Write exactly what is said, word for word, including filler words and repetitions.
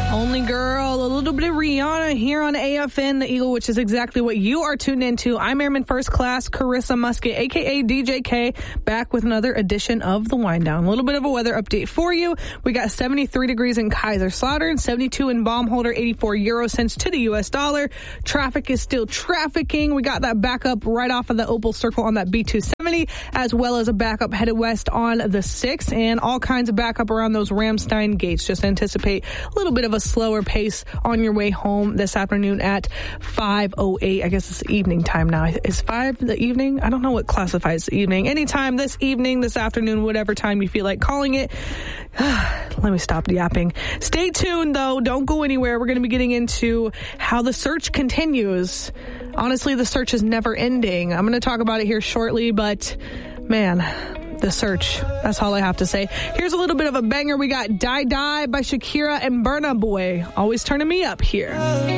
Only Girl, a little bit of Rihanna here on A F N, the Eagle, which is exactly what you are tuned into. I'm Airman First Class, Carissa Musket, a k a. D J K, back with another edition of The Wind Down. A little bit of a weather update for you. We got seventy-three degrees in Kaiserslautern, seventy-two in Baumholder, eighty-four euro cents to the U S dollar. Traffic is still trafficking. We got that backup right off of the Opal Circle on that B two seventy, as well as a backup headed west on the six, and all kinds of backup around those Ramstein gates. Just anticipate a little bit of a slower pace on your way home this afternoon at five oh eight. I guess it's evening time now. Is five the evening? I don't know what classifies the evening. Anytime this evening, this afternoon, whatever time you feel like calling it. Let me stop yapping. Stay tuned, though. Don't go anywhere. We're going to be getting into how the search continues. Honestly, the search is never ending. I'm going to talk about it here shortly, but man, the search. That's all I have to say. Here's a little bit of a banger. We got Die Die by Shakira and Burna Boy. Always turning me up here.